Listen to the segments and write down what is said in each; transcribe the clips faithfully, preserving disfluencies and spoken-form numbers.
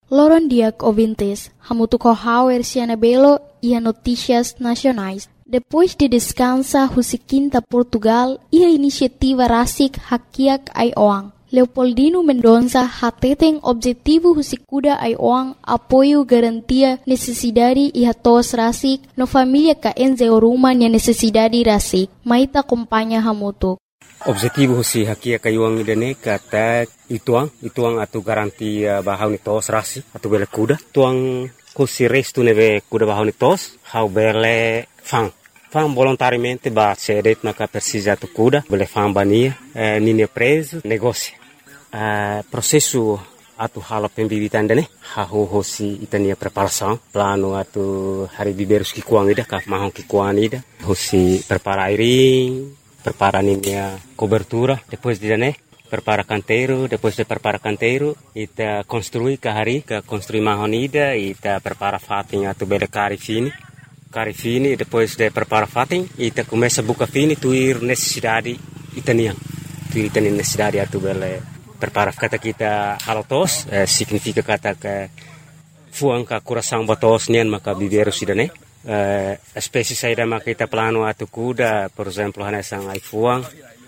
Loron Diak ouvintes, hamutuco hauer Cianabelo e a notícias nacionais. Depois de descansa Husiquinta Portugal e a iniciativa Rasik Hakiak Aioang. Leopoldino Mendonça hateten objetivo Husikuda Aioang apoio garantia necessidade e hatos Rasik no família ka enzeoruma nia necessidade Rasik. Maita acompanha hamutuk. Objetivo husi hakia kayuang idane kata ituang ituang atu garantia bahau ni tos rasi atu bele kuda tuang husi restu neve kuda bahau ni tos hau bele fang fang volontariamente ba cedet maka persija atu kuda bele fang bania eh, nini preso negócio eh, processo atu hala pembibitan dane hau husi itania preparação plano atu hari biberus ki kuang ida ka mahong ki kuang ida husi prepara airing prepara a cobertura, depois de né, prepara canteiro, depois de prepara canteiro, ita construi kahari, ka construi mahonida, ita prepara fatin atu bele cari fini, cari fini, depois de prepara fatin, ita começa buka fini, tuir necessidade itanian, tuir itanian necessidade atu bele prepara kata kita halotos, eh, significa kata ke fuang ka coração batos nian maka biberu sidane. Uh, espécie saída makita plano atu kuda, por exemplo, hanesang ai fuang,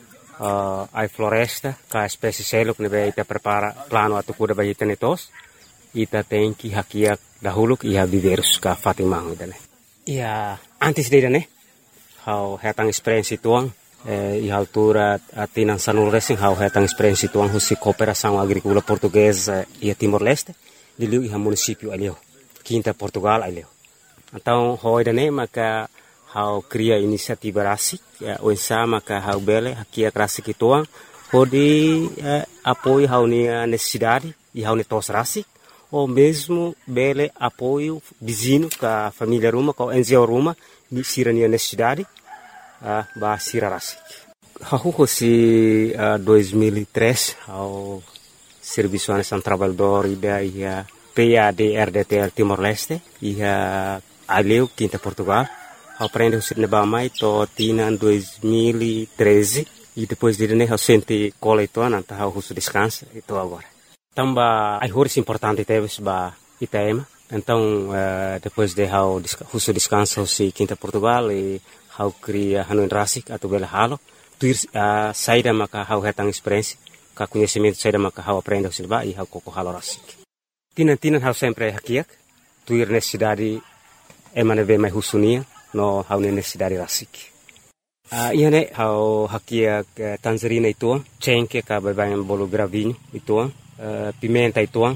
uh, ai floresta, ka espécie seluk nebe ita prepara plano atu kuda bagi tenetos, ita tenki hakiak dahuluk iha biberus ka fatimang dane. Ia antes de dane, hau hetang experiência tuang, eh, iha altura atinan sanul racing hau hetang experiência tuang husi cooperação agrícola portuguesa ia Timor-Leste, diliu iha município alio, Quinta Portugal alio. Então, hoi dane maka hau cria inisiativa rasik, ya, onsa maka hau bele hakia rasik ituang, hodi eh, apoio hau nia necessidade e hau netos rasik, ou mesmo bele apoio vizinho ka família ruma, ka N G O ruma, ni sira nia necessidade, uh, ba sira rasik. Hau hosi uh, dois mil e três, hau Serviço Nacional Trabalhador ida ia P A D R D T L Timor-Leste, ia aleu Quinta Portugal, aprende o cinema mais to tina dois mil e treze e depois de né o sente cola itu nanta hau husu descansa itu agora. Tamba ai horas importante teve ba Itaema. Então uh, depois de hau husu descansa si Quinta Portugal e hau cria hanu rasik atau bela halo, tuir uh, saída maka hau hetang experiência, ka conhecimento saída maka hau aprende o cinema e hau koko halo rasik. Tina-tina hau sempre hakiak, tuir necessidade emane ve mai husunia no hau necessidade rasik. Uh, ia ne hau hakia uh, tangerina ituang, cengke ka babayan bolo gravinho ituang, uh, pimenta ituang,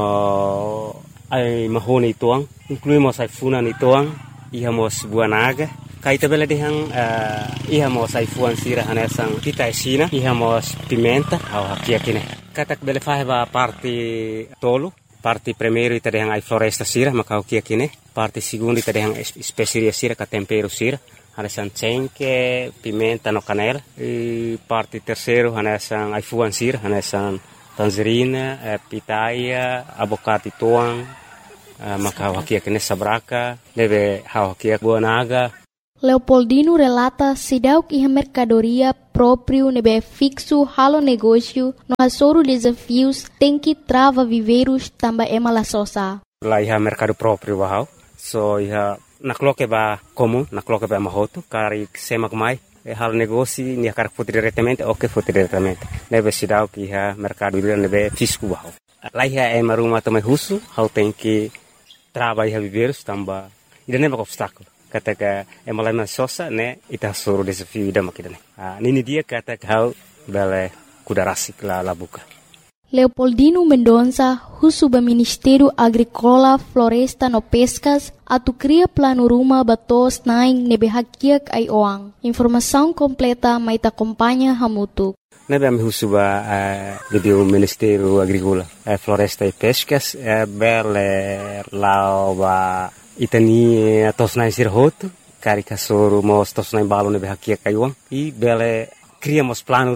no ai mahone ituang, incluímos ai funan ituang, ihamos buanaga, kaita bela dehang uh, ihamos ai fuan sira hanesang kita esina, ihamos pimenta hau hakia kine. Katak bele faheba parte tolo, parte primeiro ita dehang ai floresta sira maka hau kia kine. Parte segundo ita dehang especiaria sira ka tempero sira, hanesan cengke, pimenta no canela. E parte terceiro hanesan ai fuan sira, hanesan tangerina, eh, pitaia, abocate tuang, eh, maka hau hakia kine sabraka, deve hau hakia buanaga. Leopoldino relata sidauk iha mercadoria próprio nebe fixo halo negócio no asoro desafios tem que trava viveiros tamba ema la sosa. Lá iha mercado próprio bahau. So iha nakloke ba comum, nakloke ba mahoto, kari sema kumai, e hal negócio ni akar foto diretamente, ok foto diretamente. Nebe sidau ki iha mercado ila nebe fisco bahau. Lá iha ema ruma tamai husu, hau tem que trava iha viveiros tamba, ida neba obstáculo. Kata ka ema la sosa ne ita soro desafio ida makidane. Ah, nini dia kata hau bele kuda rasik la la buka. Leopoldino Mendonça, husuba Ministério Agrícola, Floresta no Pescas, atu cria plano ruma batos naing nebe hakiak Aioang. Informação completa maita acompanha hamutu. Nebe am husuba uh, do Ministério Agrícola, uh, Floresta e Pescas, uh, bele lauba itani tos naing sirhoto, kari kasoro mos tos naing balo nebe hakiak Aioang, e bele criamos plano ruma,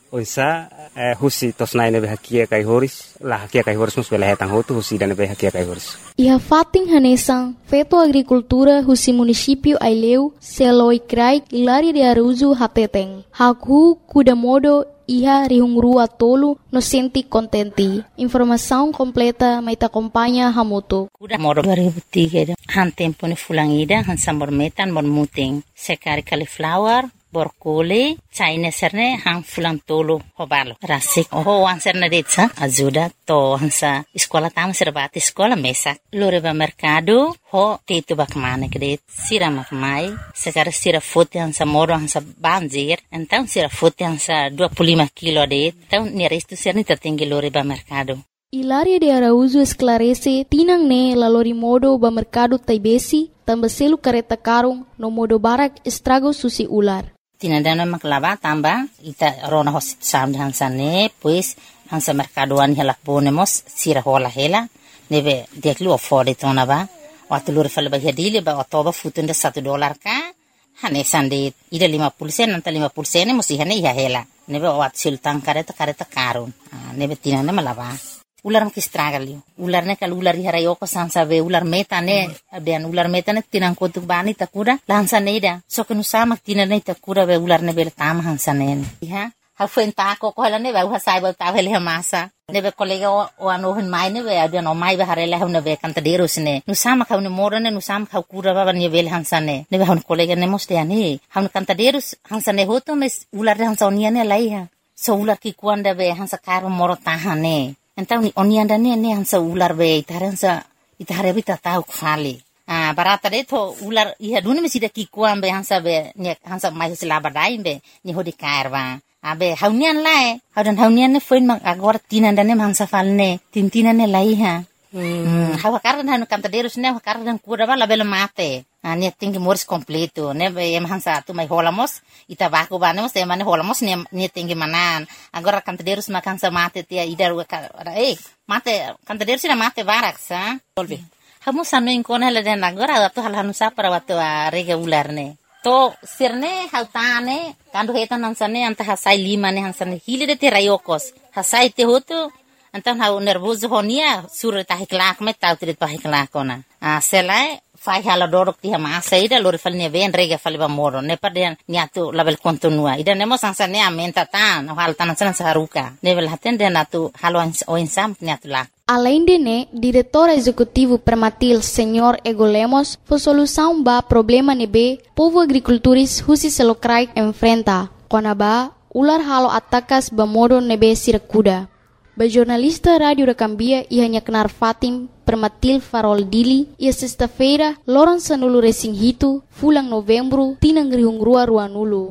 Onsa eh, husi tosnai nebe hakia kai horis la hakia kai horis mus bela hetang hotu husi dan nebe hakia kai horis. Iha fating hanesang feto agricultura husi município Aileu seloi krai Hilaria de Araújo hateteng. Haku kuda modo iha rihungrua tolu no senti contenti. Informação completa mai ta acompanha hamoto. Kuda modo dua ribu tiga han tempo ni fulangida han sambor metan bon muting sekari cauliflower borkole China serne hang fulang tolo hobalo rasik oh wan serne detsa ajuda to hansa sekolah tama serbati sekolah mesak lore ba mercado ho tetu bak mana kede sira mak mai sekarang sira foto hansa moro hansa banjir então sira foto hansa dua puluh lima kilo de então ni resto serni tertinggi lore ba mercado. Hilaria de Araújo esclarece tinang ne lalori modo ba mercado taibesi tambah selu kareta karung no modo barak estrago susi ular. Tinadana maklava tamba ita rona hosit sam hansane pues hansa mercadoan hela ponemos sira hola hela neve deklu afford tona ba watulur fal ba hedile ba otoba futunda satu dolar ka hane sande ida lima puluh sen nanta lima puluh sen musi hane ya hela neve wat sultan kareta kareta karun neve tinana malava ular mak estragalio ular ne kal ular hara yoko sansa ve ular meta ne ben ular meta ne tinang kotuk bani takura lansa neida so kenu sama tinane takura ve ular ne bel tam hansa ne ha ha fen ta ko ko hala ne va ha sai ba ta vele masa ne be kolega o ano hen mai ne ve adia no mai ba hare la ne ve kanta deros ne nu sama ka ne mora ne nu sama ka kura ba ne vel hansa ne ne ha kolega ne moste ani ha kanta deros hansa ne hoto mes ular hansa onia ne lai ha so ular ki kuanda ve hansa karo moro tahane. Então ni onianda ne ne hansa ular be itaransa itare bita tau khali ah barata de to ular iha duni mesida ki kuam be hansa be ne hansa mai sila badai be ni hodi kairwa abe haunian lai haudan haunian ne foin mang agora tinanda ne hansa falne tintina ne lai ha hmm hawa kardan hanu kanta derus ne kardan kura bala bela mate ah ne tingi moris completo ne be em hansa tu mai holamos ita baku banemos e mane holamos ne ne tingi manan agora kanta derus makan sa mate tia idar eh mate kanta derus na mate barak sa tolbi hamu sanu inkona le den agora tu hal hanu sa para watu rega ular ne to sirne hautane kandu hetan hansane anta hasai lima ne hansane hile de te rayokos hasai te hotu antan hau nervoso honia sur ta hiklak met tau trit pa hiklak kona ah selai fai hala dorok ti hama saida lori falne ven rega faliba moro ne paden niatu label kontinua ida nemo sansane amenta tan hal tan san saruka nevel haten den atu halo o insam niatu la. Além de né, diretor executivo Permatil, senhor Ego Lemos, foi solução ba problema nebe povo agricultores husi selokrai enfrenta. Konaba ular halo atakas ba modo nebe sirakuda. Ba jornalista Radio Recambia ia hanya kenar Fatim Permatil Farol Dili ia sexta-feira loron sanulu resing hitu fulang novembro tinang rihung rua rua nulu.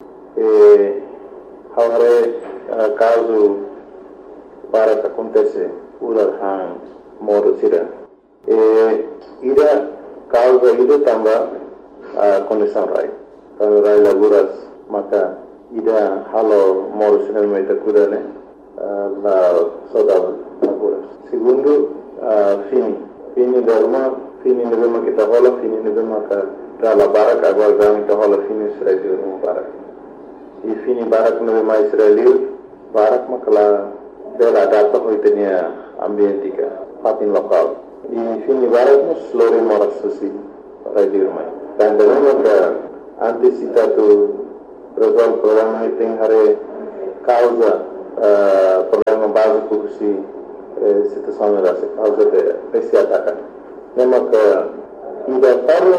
Eh, haware uh, caso para que acontece ular hang modo sira. Eh, ida causa ida tamba uh, condição rai. Kalau rai laguras maka ida halo modo sira meta kuda ne. La saudade agora. Segundo, uh, fini. Fini derma, fini nebema kita hola, fini nebema ka dala barak agora gami kita hola fini Israel no barak. E fini barak nebema Israel, barak makala dela data hoitenia ambientika, fatin lokal. E fini barak nos lori moras susi radio mai. Dan derma ka antisipatu resolve problema iting hare causa Uh, problema básico que se uh, situação era causa de esse ataque. Lembra que